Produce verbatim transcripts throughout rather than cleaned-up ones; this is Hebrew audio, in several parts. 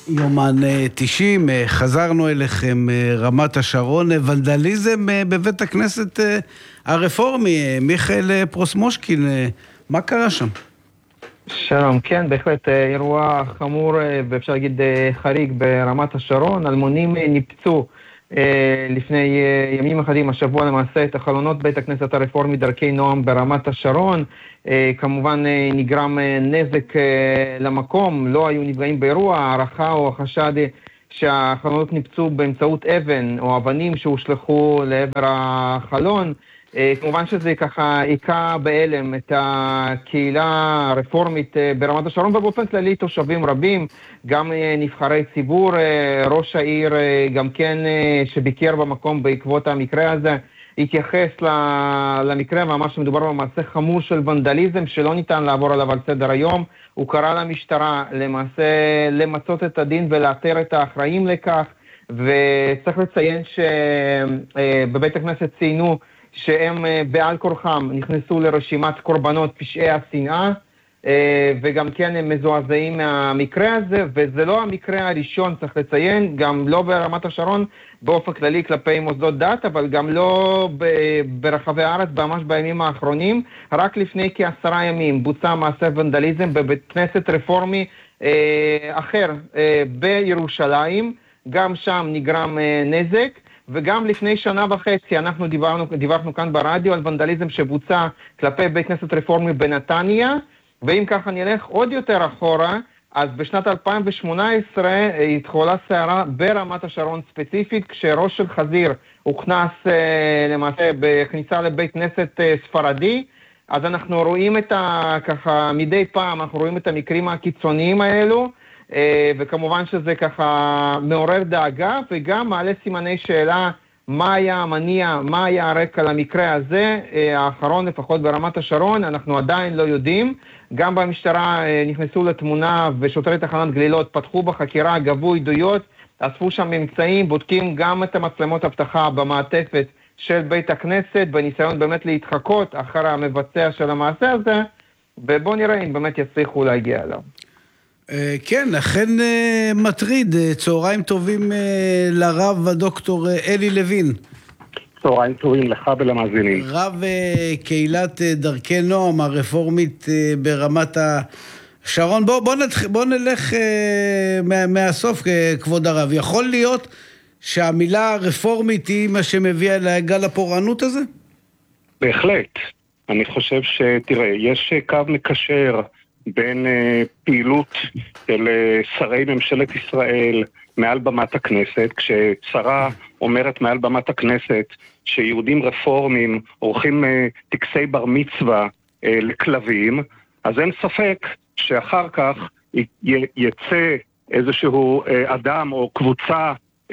יומן תשעים, חזרנו אליכם רמת השרון, ונדליזם בבית הכנסת הרפורמי, מיכאל פרוסמושקין, מה קרה שם? שלום, כן, בהחלט אירוע חמור ואפשר להגיד חריג ברמת השרון. אלמונים ניפצו לפני ימים אחדים, השבוע למעשה, את החלונות בית הכנסת הרפורמי דרכי נועם ברמת השרון. כמובן נגרם נזק למקום, לא היו נפגעים באירוע, הערכה או החשד שהחלונות ניפצו באמצעות אבן או אבנים שהושלחו לעבר החלון. כמובן שזה ככה עיקה באלם את הקהילה הרפורמית ברמת השרון, ובאופן כללי תושבים רבים, גם נבחרי ציבור, ראש העיר גם כן שביקר במקום בעקבות המקרה הזה, התייחס למקרה ואמר שמדובר במעשה חמור של ונדליזם שלא ניתן לעבור עליו על סדר היום. הוא קרא למשטרה למעשה למצות את הדין ולאתר את האחראים לכך, וצריך לציין שבבית הכנסת ציינו שהם בעל כורחם נכנסו לרשימת קורבנות פשעי השנאה, וגם כן הם מזועזעים מהמקרה הזה, וזה לא המקרה הראשון, צריך לציין, גם לא ברמת השרון באופן כללי כלפי מוסדות דת, אבל גם לא ברחבי הארץ ממש בימים האחרונים. רק לפני כעשרה ימים בוצע מעשה ונדליזם בבית כנסת רפורמי אחר בירושלים, גם שם נגרם נזק. וגם לפני שנה וחצי אנחנו דיברנו, דיברנו כאן ברדיו על ונדליזם שבוצע כלפי בית כנסת רפורמי בנתניה, ואם ככה נלך עוד יותר אחורה, אז בשנת אלפיים ושמונה עשרה התחולל סערה ברמת השרון ספציפית, כשראש של חזיר הוכנס למעשה בכניסה לבית כנסת ספרדי. אז אנחנו רואים את ה... ככה מדי פעם אנחנו רואים את המקרים הקיצוניים האלו, וכמובן שזה ככה מעורר דאגה וגם מעלה סימני שאלה מה היה המניע, מה היה הרקע למקרה הזה האחרון, לפחות ברמת השרון, אנחנו עדיין לא יודעים. גם במשטרה נכנסו לתמונה ושוטרי תחנת גלילות פתחו בחקירה, גבו עדויות, אספו שם ממצאים, בודקים גם את המצלמות אבטחה במעטפת של בית הכנסת בניסיון באמת להתחקות אחר המבצע של המעשה הזה, ובוא נראה אם באמת יצליחו להגיע אליו. כן, אכן מטריד. צהריים טובים לרב הדוקטור אלי לוין. צהריים טובים לך ולמאזינים. רב קהילת דרכי נועם הרפורמית ברמת השרון. בוא, בוא, נתח... בוא נלך מה... מהסוף, כבוד הרב. יכול להיות שהמילה רפורמית היא מה שמביאה לגל הפורענות הזה? בהחלט. אני חושב שתראה, יש קו מקשר בין uh, פעילות של uh, שרי ממשלת ישראל מעל במת הכנסת, כששרה אומרת מעל במת הכנסת שיהודים רפורמים עורכים uh, טקסי בר מצווה uh, לכלבים, אז אין ספק שאחר כך י- י- יצא איזשהו uh, אדם או קבוצה uh,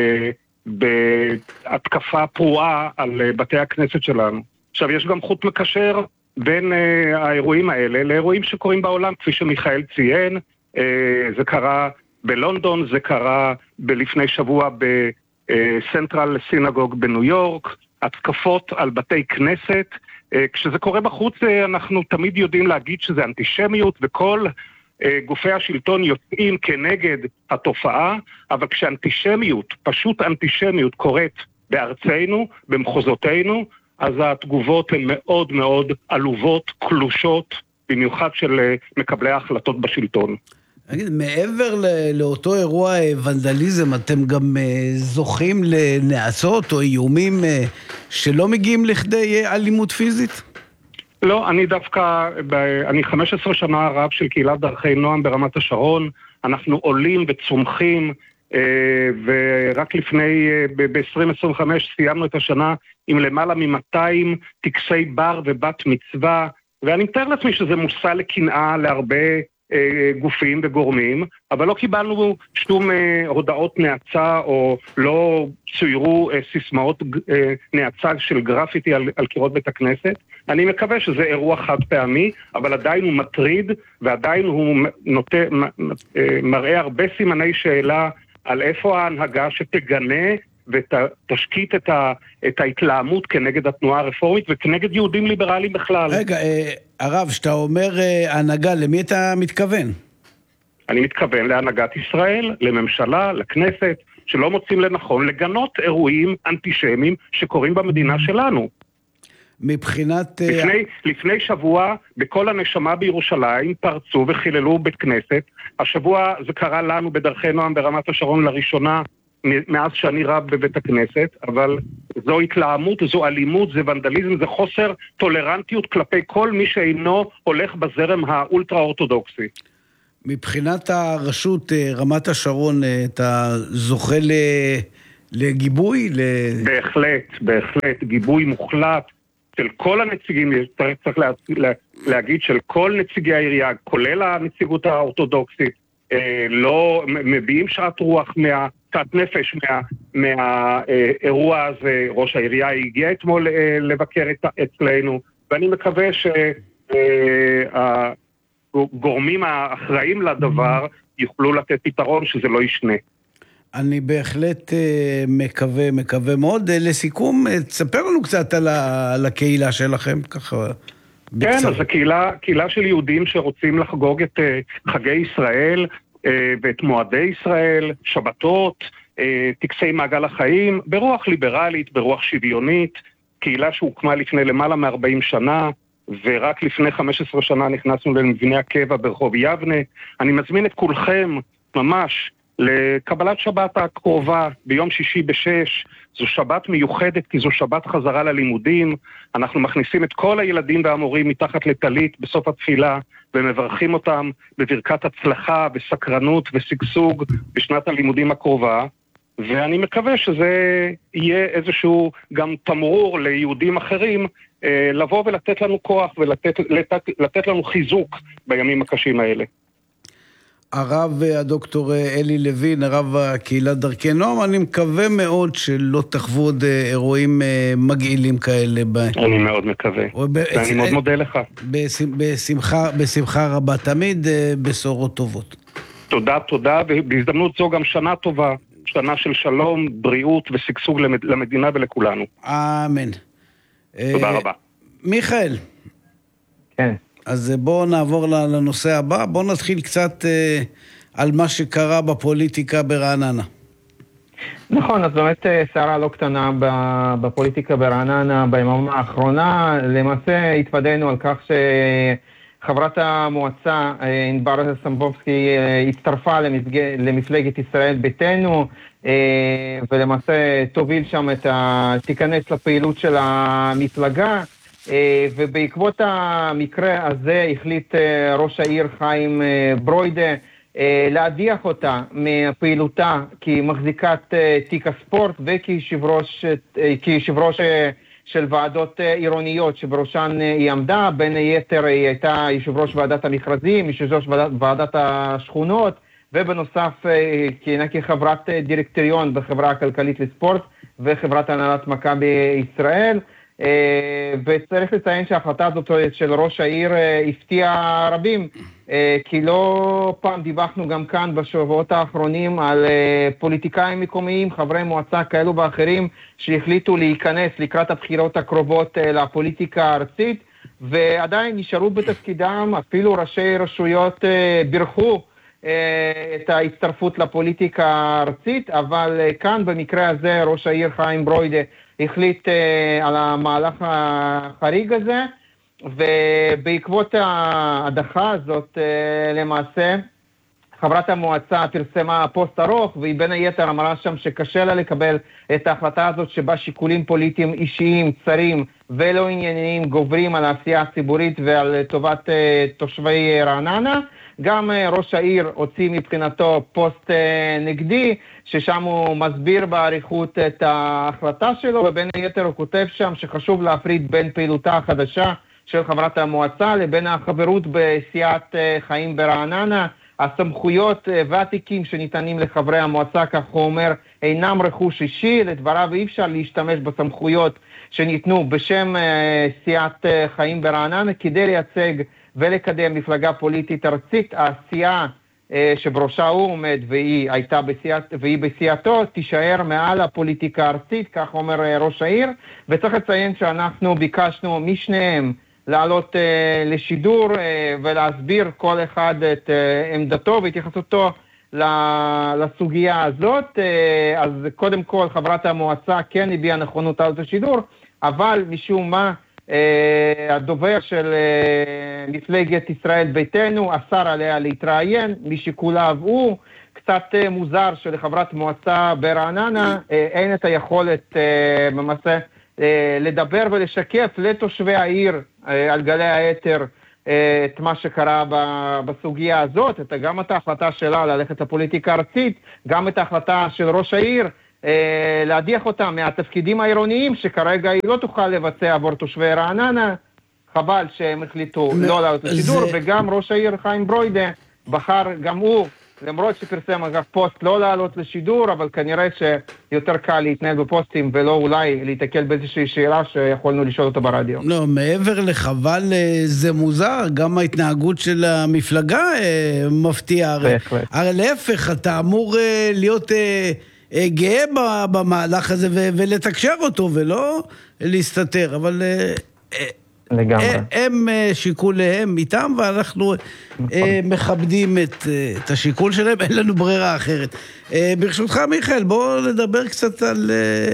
בהתקפה פרועה על uh, בתי הכנסת שלנו. עכשיו יש גם חוט מקשר בין uh, האירועים האלה לאירועים שקורים בעולם, כפי שמיכאל ציין, uh, זה קרה בלונדון, זה קרה בלפני שבוע בסנטרל סינגוג בניו יורק, התקפות על בתי כנסת, uh, כשזה קורה בחוץ uh, אנחנו תמיד יודעים להגיד שזה אנטישמיות, וכל uh, גופי השלטון יוצאים כנגד התופעה, אבל כשאנטישמיות, פשוט אנטישמיות קורית בארצנו, במחוזותינו, אז התגובות הן מאוד מאוד עלובות, קלושות, במיוחד של מקבלי ההחלטות בשלטון. מעבר לאותו אירוע ונדליזם, אתם גם זוכים לנעצות או איומים שלא מגיעים לכדי אלימות פיזית? לא, אני דווקא, אני חמש עשרה שנה רב של קהילת דרכי נועם ברמת השרון, אנחנו עולים וצומחים, ורק לפני, ב-עשרים עשרים וחמש סיימנו את השנה עם למעלה מ-מאתיים טקסי בר ובת מצווה, ואני מתאר לעצמי שזה מושא לקנאה להרבה גופים וגורמים, אבל לא קיבלנו שום הודעות נאצה או לא צוירו סיסמאות נאצה של גרפיטי על, על קירות בית הכנסת. אני מקווה שזה אירוע חד פעמי, אבל עדיין הוא מטריד ועדיין הוא נוטה, מראה הרבה סימני שאלה על איפה ההנהגה שתגנה ותשקיט את, ה, את ההתלהמות כנגד התנועה הרפורמית וכנגד יהודים ליברליים בכלל. רגע, הרב, שאתה אומר הנהגה, למי אתה מתכוון? אני מתכוון להנהגת ישראל, לממשלה, לכנסת, שלא מוצאים לנכון לגנות אירועים אנטישמיים שקורים במדינה שלנו. מבחינת... לפני, לפני שבוע, בכל הנשמה בירושלים פרצו וחיללו בית כנסת. השבוע זה קרה לנו בדרכי נועם ברמת השרון לראשונה, מאז שאני רב בבית הכנסת, אבל זו התלהמות, זו אלימות, זה ונדליזם, זה חוסר טולרנטיות כלפי כל מי שאינו הולך בזרם האולטרה-אורתודוקסי. מבחינת הרשות רמת השרון, אתה זוכה לגיבוי? בהחלט, בהחלט, גיבוי מוחלט של כל הנציגים, צריך להגיד של כל נציגי העירייה, כולל הנציגות האורתודוקסית, לא מביעים שעת רוח מה... קצת נפש מה, מהאירוע הזה. ראש העירייה הגיע אתמול לבקר אצלנו, ואני מקווה שהגורמים האחראים לדבר יוכלו לתת פתרון שזה לא ישנה. אני בהחלט מקווה, מקווה מאוד. לסיכום, תספר לנו קצת על הקהילה שלכם, ככה בקצר. כן, אז הקהילה, קהילה של יהודים שרוצים לחגוג את חגי ישראל, ואת מועדי ישראל, שבתות, טקסי מעגל החיים, ברוח ליברלית, ברוח שוויונית, קהילה שהוקמה לפני למעלה מ-ארבעים שנה, ורק לפני חמש עשרה שנה נכנסנו למבנה הקבע ברחוב יבנה. אני מזמין את כולכם ממש לקבלת שבת הקרובה ביום שישי בשש. זו שבת מיוחדת כי זו שבת חזרה ללימודים. אנחנו מכניסים את כל הילדים והמורים מתחת לטלית בסוף התפילה, ומברכים אותם בברכת הצלחה וסקרנות ושגשוג בשנת הלימודים הקרובה, ואני מקווה שזה יהיה איזשהו גם תמרור ליהודים אחרים אה, לבוא ולתת לנו כוח ולתת לתת, לתת לנו חיזוק בימים הקשים האלה. הרב הדוקטור אלי לוין, הרב הקהילת דרכי נועם, אני מקווה מאוד שלא תחוו עוד אירועים מגעילים כאלה. אני מאוד מקווה, ואני מאוד מודה לך. בשמחה, בשמחה רבה, תמיד בשורות טובות. תודה, תודה, ובהזדמנות זו גם שנה טובה, שנה של שלום, בריאות ושגשוג למדינה ולכולנו. אמן. תודה רבה. מיכאל. כן. אז בואו נעבור לנושא הבא, בואו נתחיל קצת אה, על מה שקרה בפוליטיקה ברעננה. נכון, אז באמת סערה לא קטנה בפוליטיקה ברעננה ביממה האחרונה. למעשה התוודענו על כך שחברת המועצה ענבר סמבובסקי הצטרפה למפג... למפלגת ישראל ביתנו, ולמעשה תוביל שם את ה... תיכנס לפעילות של המפלגה, ובעקבות המקרה הזה החליט ראש העיר חיים ברוידה להדיח אותה מפעילותה כמחזיקת תיק הספורט וכיושב ראש, כיושב ראש של ועדות עירוניות שבראשן היא עמדה. בין היתר היא הייתה יושב ראש ועדת המכרזים, יושב ראש ועדת, ועדת השכונות, ובנוסף כיהנה כחברת דירקטוריון בחברה הכלכלית לספורט וחברת הנהלת מכבי ישראל. וצריך לציין שההחלטה הזאת של ראש העיר הפתיעה רבים, כי לא פעם דיווחנו גם כאן בשבועות האחרונים על פוליטיקאים מקומיים, חברי מועצה כאלו ואחרים שהחליטו להיכנס לקראת הבחירות הקרובות לפוליטיקה הארצית, ועדיין נשארו בתפקידם. אפילו ראשי רשויות בירכו את ההצטרפות לפוליטיקה הארצית, אבל כאן במקרה הזה ראש העיר חיים ברוידה החליט על המהלך החריג הזה, ובעקבות ההדחה הזאת למעשה חברת המועצה פרסמה פוסט ארוך, והיא בין היתר אמרה שם שקשה לה לקבל את ההחלטה הזאת שבה שיקולים פוליטיים אישיים, צרים ולא ענייניים גוברים על העשייה הציבורית ועל טובת תושבי רעננה. גם ראש העיר הוציא מבחינתו פוסט נגדי, ששם הוא מסביר בעריכות את ההחלטה שלו, ובין היתר הוא כותב שם שחשוב להפריד בין פעילותה החדשה של חברת המועצה לבין החברות בסיעת חיים ברעננה. הסמכויות והתיקים שניתנים לחברי המועצה, כך הוא אומר, אינם רכוש אישי. לדבריו אי אפשר להשתמש בסמכויות שניתנו בשם סיעת חיים ברעננה כדי לייצג ולקדם מפלגה פוליטית ארצית. העשייה שבראשה הוא עומד והיא הייתה בסיעת, והיא בסיעתו תישאר מעל הפוליטיקה הארצית, כך אומר ראש העיר. וצריך לציין שאנחנו ביקשנו משניהם לעלות לשידור ולהסביר כל אחד את עמדתו והתייחסותו לסוגיה הזאת. אז קודם כל חברת המועצה כן הביעה נכונות לעלות לשידור, אבל משום מה הדובר של מפלגת ישראל ביתנו אסר עליה להתראיין משיקוליו הוא. קצת מוזר שלחברת מועצה ברעננה אין את היכולת במעשה לדבר ולשקף לתושבי העיר על גלי היתר את מה שקרה בסוגיה הזאת, את גם את ההחלטה שלה ללכת לפוליטיקה ארצית, גם את ההחלטה של ראש העיר להדיח אותה מהתפקידים העירוניים שכרגע היא לא תוכל לבצע עבור תושבי רעננה. חבל שהם החליטו לא לעלות לשידור, וגם ראש העיר חיים ברוידה בחר גם הוא, למרות שפרסם אגב פוסט לא לעלות לשידור, אבל כנראה שיותר קל להתנהל בפוסטים ולא אולי להתקל באיזושהי שאלה שיכולנו לשאול אותה ברדיו. לא, מעבר לחבל זה מוזר, גם ההתנהגות של המפלגה מפתיעה. בהחלט. הרי להפך, אתה אמור להיות גאה במהלך הזה ולתקשר אותו ולא להסתתר, אבל לגמרי. הם שיקוליהם איתם, ואנחנו מכבדים את, את השיקול שלהם, אין לנו ברירה אחרת. ברשותך מיכאל, בואו נדבר קצת על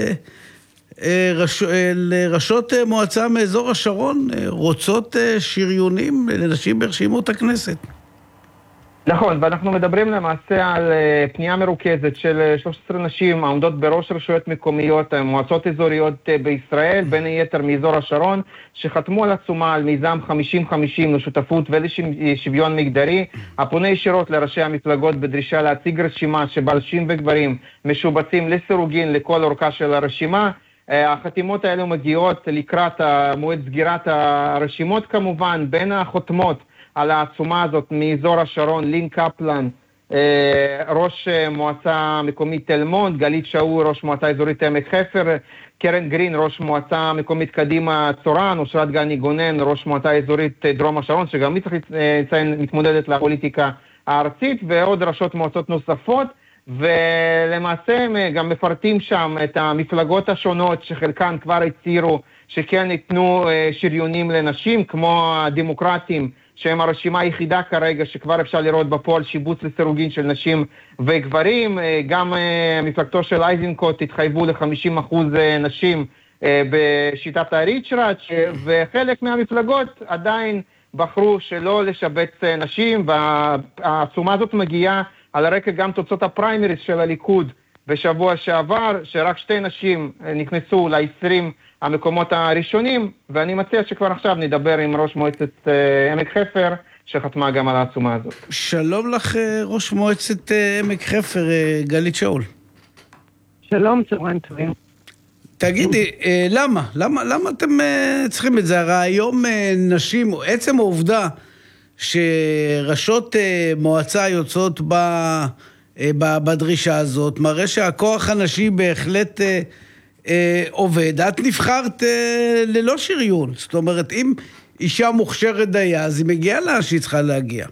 רש, ראשות מועצה מאזור השרון, רוצות שריונים לנשים ברשימות הכנסת. נכון, ואנחנו מדברים למעשה על פנייה מרוכזת של שלוש עשרה נשים העומדות בראש רשויות מקומיות, מועצות אזוריות בישראל, בין היתר מאזור השרון, שחתמו על עצומה על מיזם חמישים חמישים לשותפות ולשוויון מגדרי, הפונה ישירות לראשי המפלגות בדרישה להציג רשימה שבה נשים וגברים משובצים לסירוגין לכל אורכה של הרשימה. החתימות האלו מגיעות לקראת מועד סגירת הרשימות כמובן. בין החותמות על העצומה הזאת מאזור השרון, לין קפלן, ראש מועצה מקומית תל מונד, גלית שאול, ראש מועצה אזורית עמק חפר, קרן גרין, ראש מועצה מקומית קדימה צורן, אושרת גני גונן, ראש מועצה אזורית דרום השרון, שגם היא צריך לציין מתמודדת לפוליטיקה הארצית, ועוד ראשות מועצות נוספות, ולמעשה הם גם מפרטים שם את המפלגות השונות שחלקן כבר הצהירו שכן ניתנו שריונים לנשים, כמו הדמוקרטים, שהם הרשימה היחידה כרגע שכבר אפשר לראות בפועל שיבוץ לסירוגין של נשים וגברים. גם מפלגתו של אייזנקוט התחייבו ל-חמישים אחוז נשים בשיטת הריצ'ראץ', וחלק מהמפלגות עדיין בחרו שלא לשבץ נשים, והעצומה הזאת מגיעה על הרקע גם תוצאות הפריימריס של הליכוד בשבוע שעבר, שרק שתי נשים נכנסו ל-עשרים המקומות הראשונים, ואני מציע שכבר עכשיו נדבר עם ראש מועצת עמק חפר, שחתמה גם על העצומה הזאת. שלום לך, ראש מועצת עמק חפר, גלית שאול. שלום, צהריים טובים. תגידי, למה? למה, למה אתם צריכים את זה? הרי היום נשים, עצם העובדה שראשות מועצה יוצאות ב, בדרישה הזאת, מראה שהכוח הנשי בהחלט עובד. את נבחרת ללא שריון, זאת אומרת, אם אישה מוכשרת דייה, אז היא מגיעה לה שהיא צריכה להגיע.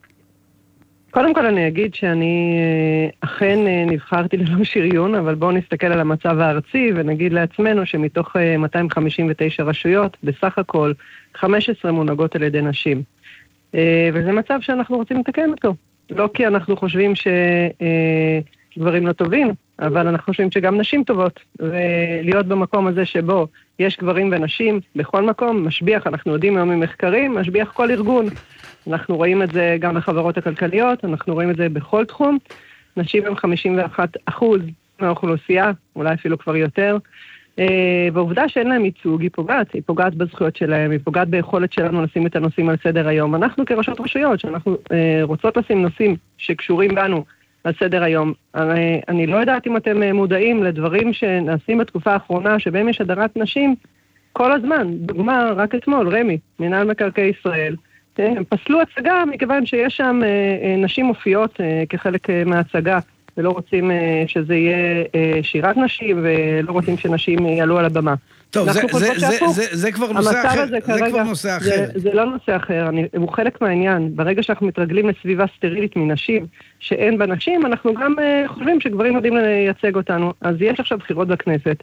קודם כל אני אגיד שאני אכן נבחרתי ללא שריון, אבל בואו נסתכל על המצב הארצי ונגיד לעצמנו שמתוך מאתיים חמישים ותשע רשויות, בסך הכל חמש עשרה מונהגות על ידי נשים. וזה מצב שאנחנו רוצים לתקן אותו. לא כי אנחנו חושבים שגברים לא טובים, אבל אנחנו חושבים שגם נשים טובות. ולהיות במקום הזה שבו יש גברים ונשים בכל מקום, משביח, אנחנו יודעים היום ממחקרים, משביח כל ארגון. אנחנו רואים את זה גם בחברות הכלכליות, אנחנו רואים את זה בכל תחום. נשים הם חמישים ואחד אחוז מהאוכלוסייה, אולי אפילו כבר יותר. והעובדה שאין להם ייצוג, היא פוגעת, היא פוגעת בזכויות שלהם, היא פוגעת ביכולת שלנו לשים את הנושאים על סדר היום. אנחנו כראשות רשויות, שאנחנו רוצות לשים נושאים שקשורים בנו על סדר היום. אני, אני לא יודעת אם אתם מודעים לדברים שנעשים בתקופה האחרונה, שבהם יש הדרת נשים כל הזמן. דוגמה, רק אתמול, רמי, מנהל מקרקעי ישראל, הם פסלו הצגה מכיוון שיש שם נשים מופיעות כחלק מההצגה, ולא רוצים שזה יהיה שירת נשים, ולא רוצים שנשים יעלו על הבמה. טוב, זה, זה, זה, זה, זה כבר נושא אחר. זה כרגע, כבר נושא אחר. זה, זה לא נושא אחר, אני, הוא חלק מהעניין. ברגע שאנחנו מתרגלים לסביבה סטרילית מנשים, שאין בה נשים, אנחנו גם uh, חושבים שגברים יודעים לייצג אותנו. אז יש עכשיו בחירות בכנסת,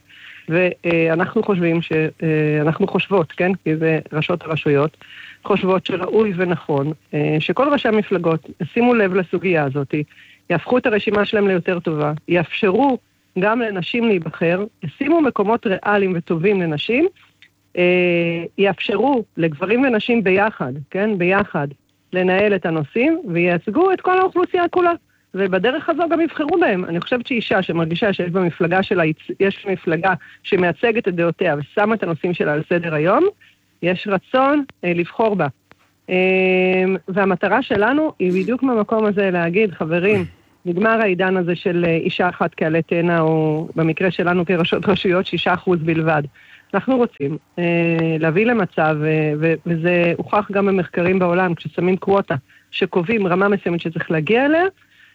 ואנחנו חושבים, ש, uh, אנחנו חושבות, כן? כי זה ראשות הרשויות, חושבות שראוי ונכון, uh, שכל ראשי המפלגות שימו לב לסוגיה הזאת, יהפכו את הרשימה שלהם ליותר טובה, יאפשרו גם לנשים להיבחר, ישימו מקומות ריאליים וטובים לנשים, אה, יאפשרו לגברים ונשים ביחד, כן, ביחד, לנהל את הנושאים, וייצגו את כל האוכלוסייה כולה. ובדרך הזו גם יבחרו בהם. אני חושבת שאישה שמרגישה שיש במפלגה שלה, יש מפלגה שמייצגת את דעותיה ושמה את הנושאים שלה על סדר היום, יש רצון אה, לבחור בה. אה, והמטרה שלנו היא בדיוק במקום הזה להגיד, חברים, נגמר העידן הזה של אישה אחת כעלה תאנה, או במקרה שלנו כראשות רשויות, שישה אחוז בלבד. אנחנו רוצים אה, להביא למצב, אה, ו- וזה הוכח גם במחקרים בעולם, כששמים קווטה, שקובעים רמה מסוימת שצריך להגיע אליה,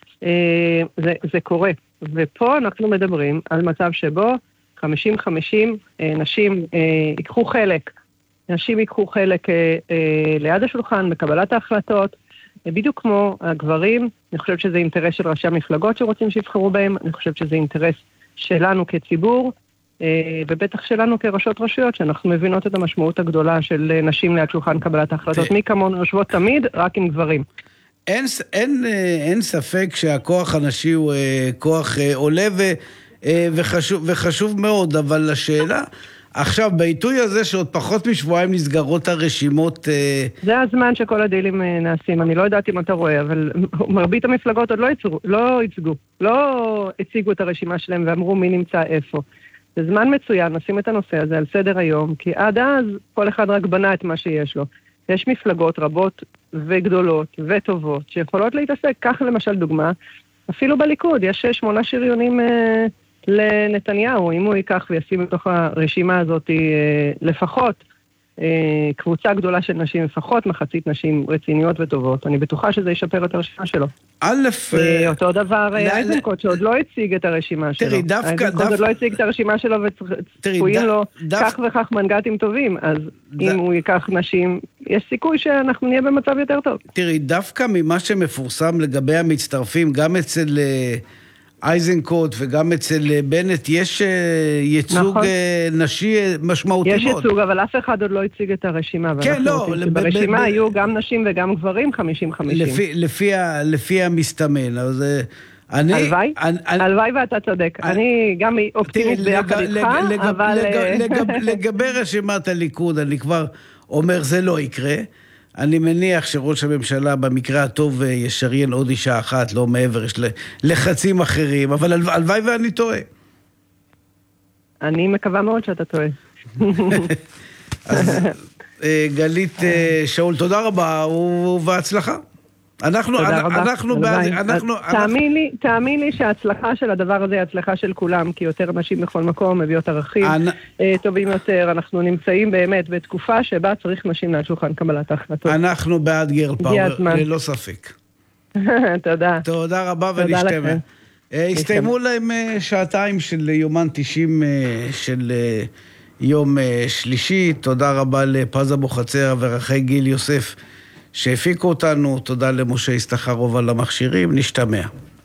אה, זה, זה קורה. ופה אנחנו מדברים על מצב שבו חמישים חמישים אה, נשים אה, ייקחו חלק, נשים ייקחו חלק אה, אה, ליד השולחן, בקבלת ההחלטות, בדיוק כמו הגברים. אני חושבת שזה אינטרס של ראשי המפלגות שרוצים שיבחרו בהם, אני חושבת שזה אינטרס שלנו כציבור, ובטח שלנו כראשות רשויות, שאנחנו מבינות את המשמעות הגדולה של נשים ליד שולחן קבלת ההחלטות. מי כמונו יושבות תמיד, רק עם גברים. אין, אין, אין ספק שהכוח הנשי הוא כוח עולה ו, וחשוב, וחשוב מאוד, אבל השאלה, עכשיו, בעיתוי הזה שעוד פחות משבועיים נסגרות הרשימות... זה הזמן שכל הדילים נעשים. אני לא יודעת אם אתה רואה, אבל מרבית המפלגות עוד לא ייצגו, לא ייצגו, לא הציגו את הרשימה שלהם ואמרו מי נמצא איפה. זה זמן מצוין, נשים את הנושא הזה על סדר היום, כי עד אז כל אחד רק בנה את מה שיש לו. יש מפלגות רבות וגדולות וטובות שיכולות להתעסק, כך למשל דוגמה, אפילו בליכוד, יש שמונה שריונים... לנתניהו, אם הוא ייקח וישים בתוך הרשימה הזאת לפחות קבוצה גדולה של נשים, לפחות מחצית נשים רציניות וטובות, אני בטוחה שזה ישפר את הרשימה שלו. א', אותו דבר איזנקוט שעוד לא הציג את הרשימה שלו. תראי, דווקא... איזנקוט עוד לא הציג את הרשימה שלו וצפויים לו כך וכך מנגטים טובים, אז אם הוא ייקח נשים, יש סיכוי שאנחנו נהיה במצב יותר טוב. תראי, דווקא ממה שמפורסם לגבי המצטרפים, גם אצל... אייזנקוט וגם אצל בנט יש ייצוג נכון. נשי משמעותי יש מאוד. יש ייצוג, אבל אף אחד עוד לא הציג את הרשימה. כן, לא. ברשימה היו גם נשים וגם גברים חמישים חמישים. לפי, לפי, לפי המסתמן. אז אני... הלוואי, אני, הלוואי ואתה צודק. אני, אני גם אופטימית ביחד איתך, לג, אבל... לג, לגב, לגבי רשימת הליכוד, אני כבר אומר זה לא יקרה. אני מניח שראש הממשלה במקרה הטוב ישריין עוד אישה אחת, לא מעבר, יש לחצים אחרים, אבל הלוואי ואני טועה. אני מקווה מאוד שאתה טועה. אז גלית שאול, תודה רבה ובהצלחה. אנחנו, אנחנו, אנחנו, תאמין לי, תאמין לי שההצלחה של הדבר הזה היא הצלחה של כולם, כי יותר נשים בכל מקום מביאות ערכים טובים יותר. אנחנו נמצאים באמת בתקופה שבה צריך נשים ליד שולחן קבלת ההחלטות. אנחנו בעד גרל פאוור, ללא ספק. תודה. תודה רבה ונשתמע. הסתיימו להם שעתיים של יומן תשעים של יום שלישי. תודה רבה לפז אבוחצירא ורחל גיל יוסף שהפיקו אותנו, תודה למשה הסתחרוב על המכשירים, נשתמע.